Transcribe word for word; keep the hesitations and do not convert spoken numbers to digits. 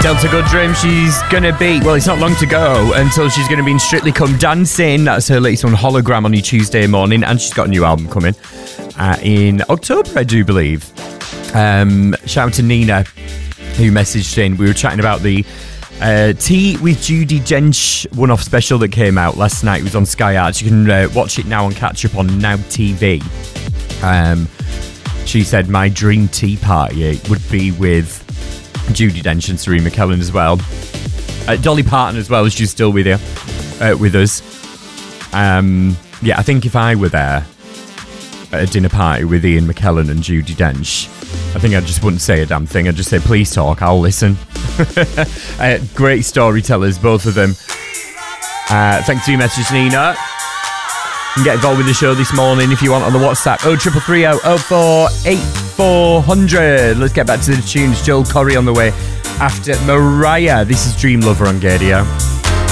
Delta Goodrum, she's going to be, well, it's not long to go until she's going to be in Strictly Come Dancing. That's her latest on Hologram on your Tuesday morning, and she's got a new album coming uh, in October, I do believe. Um, shout out to Nina, who messaged in. We were chatting about the uh, Tea with Judi Dench one-off special that came out last night. It was on Sky Arts. You can uh, watch it now and catch up on Now T V. Um, she said, my dream tea party would be with Judi Dench and Serena McKellen as well. Uh, Dolly Parton as well, she's still with you, uh, with us. Um, yeah, I think if I were there at a dinner party with Ian McKellen and Judi Dench, I think I just wouldn't say a damn thing. I'd just say, please talk, I'll listen. uh, great storytellers, both of them. Uh, thanks for your message, Nina. You can get involved with the show this morning if you want on the WhatsApp. oh three three three oh oh four eight four hundred. Let's get back to the tunes. Joel Corry on the way after Mariah. This is Dream Lover on Gadio.